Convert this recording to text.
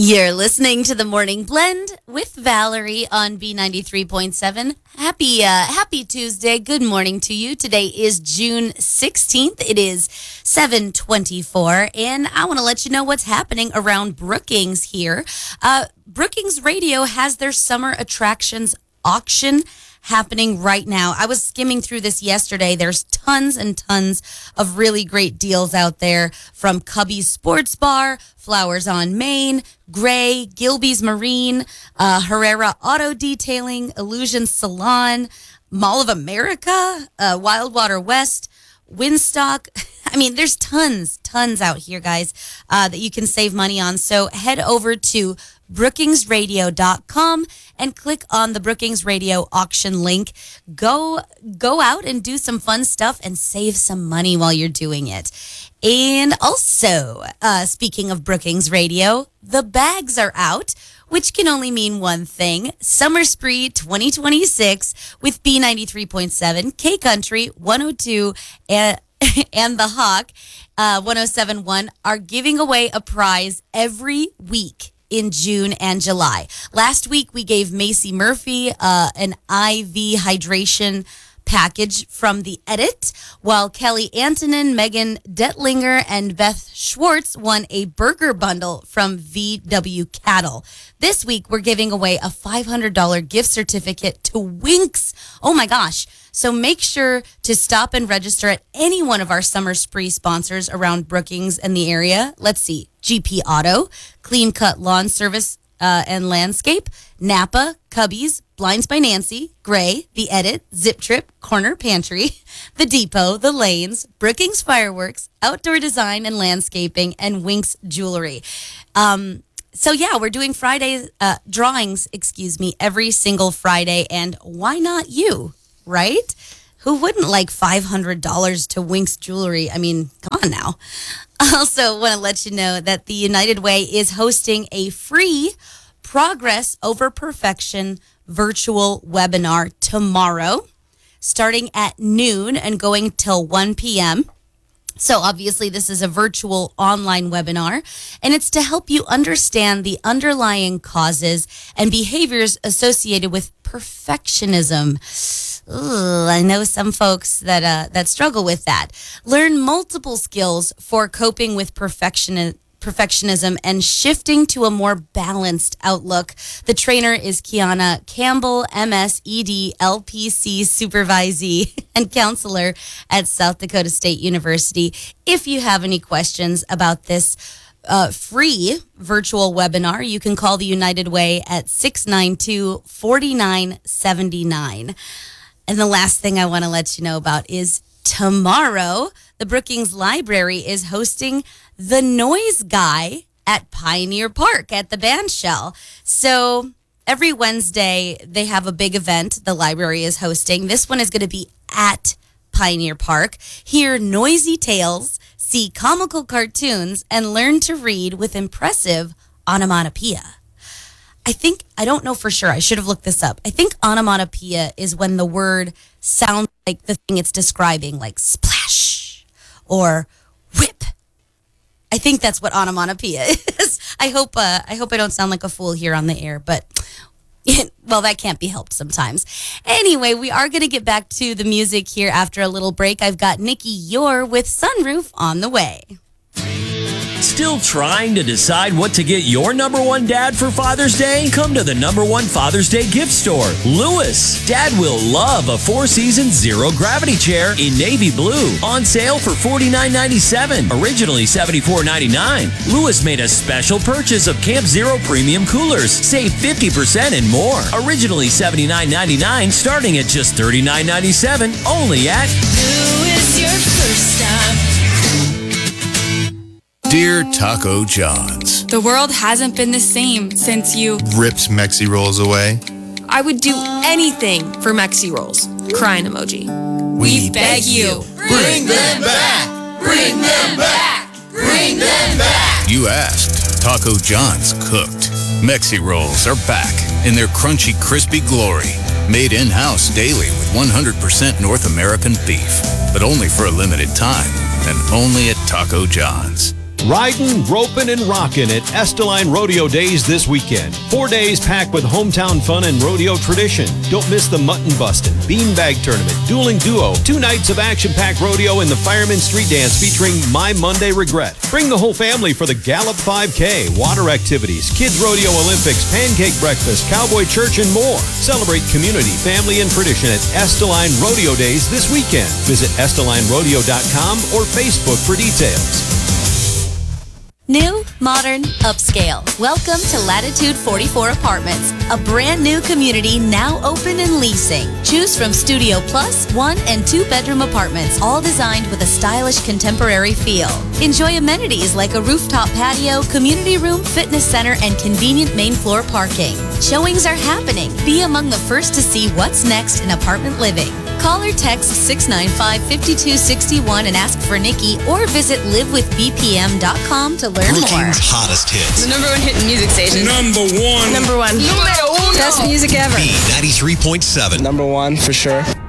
You're listening to the Morning Blend with Valerie on B93.7. Happy Tuesday. Good morning to you. Today is June 16th. It is 7:24, and I want to let you know what's happening around Brookings here. Brookings Radio has their summer attractions auction happening right now. I was skimming through this yesterday. There's tons and tons of really great deals out there, from Cubby's Sports Bar, Flowers on Main, Gray, Gilby's Marine, Herrera Auto Detailing, Illusion Salon, Mall of America, Wildwater West, Winstock. I mean, there's tons out here, guys, that you can save money on. So head over to brookingsradio.com and click on the Brookings Radio auction link. Go out and do some fun stuff and save some money while you're doing it. And also, speaking of Brookings Radio, the bags are out, which can only mean one thing. Summer Spree 2026 with B93.7, K Country 102, and the Hawk 107.1 are giving away a prize every week in June and July. Last week, we gave Macy Murphy an IV hydration package from The Edit, while Kelly Antonin, Megan Detlinger, and Beth Schwartz won a burger bundle from VW Cattle. This week, we're giving away a $500 gift certificate to Winx. Oh my gosh. So make sure to stop and register at any one of our Summer Spree sponsors around Brookings and the area. Let's see. GP Auto, Clean Cut Lawn Service and Landscape, Napa, Cubby's, Blinds by Nancy, Gray, The Edit, Zip Trip, Corner Pantry, The Depot, The Lanes, Brookings Fireworks, Outdoor Design and Landscaping, and Winx Jewelry. So yeah, we're doing Friday drawings, every single Friday, and why not you, right? Who wouldn't like $500 to Winx Jewelry? I mean, come on now. I also want to let you know that the United Way is hosting a free Progress Over Perfection virtual webinar tomorrow, starting at noon and going till 1 p.m. So obviously this is a virtual online webinar, and it's to help you understand the underlying causes and behaviors associated with perfectionism. Ugh, I know some folks that struggle with that. Learn multiple skills for coping with perfectionism and shifting to a more balanced outlook. The trainer is Kiana Campbell, MSED, LPC supervisee and counselor at South Dakota State University. If you have any questions about this free virtual webinar, you can call the United Way at 692-4979. And the last thing I want to let you know about is tomorrow, the Brookings Library is hosting the Noise Guy at Pioneer Park at the Bandshell. So every Wednesday, they have a big event the library is hosting. This one is going to be at Pioneer Park. Hear noisy tales, see comical cartoons, and learn to read with impressive onomatopoeia. I don't know for sure. I should have looked this up. I think onomatopoeia is when the word sounds like the thing it's describing, like splash or whip. I think that's what onomatopoeia is. I hope I don't sound like a fool here on the air, but well, that can't be helped sometimes. Anyway, we are going to get back to the music here after a little break. I've got Nikki Yor with Sunroof on the way. Still trying to decide what to get your number one dad for Father's Day? Come to the number one Father's Day gift store, Lewis. Dad will love a 4-season zero-gravity chair in navy blue. On sale for $49.97, originally $74.99. Lewis made a special purchase of Camp Zero premium coolers. Save 50% and more. Originally $79.99, starting at just $39.97. Only at Lewis, your first stop. Dear Taco John's, the world hasn't been the same since you ripped Mexi Rolls away. I would do anything for Mexi Rolls. Crying emoji. We beg you. Bring them back! Bring them back! Bring them back! You asked. Taco John's cooked. Mexi Rolls are back in their crunchy, crispy glory. Made in-house daily with 100% North American beef. But only for a limited time. And only at Taco John's. Riding, roping, and rocking at Esteline Rodeo Days this weekend. 4 days packed with hometown fun and rodeo tradition. Don't miss the mutton bustin', beanbag tournament, dueling duo, 2 nights of action-packed rodeo and the Fireman Street Dance featuring My Monday Regret. Bring the whole family for the Gallup 5K, water activities, Kids Rodeo Olympics, pancake breakfast, cowboy church, and more. Celebrate community, family, and tradition at Esteline Rodeo Days this weekend. Visit EstelineRodeo.com or Facebook for details. New, modern, upscale. Welcome to Latitude 44 Apartments, a brand new community now open and leasing. Choose from Studio Plus, 1 and 2 bedroom apartments, all designed with a stylish contemporary feel. Enjoy amenities like a rooftop patio, community room, fitness center, and convenient main floor parking. Showings are happening. Be among the first to see what's next in apartment living. Call or text 695-5261 and ask for Nikki, or visit livewithbpm.com to learn more. Brookings' hottest hits. The number one hit music station. Number one. Number one. Numero uno. Best music ever. B93.7. Number one for sure.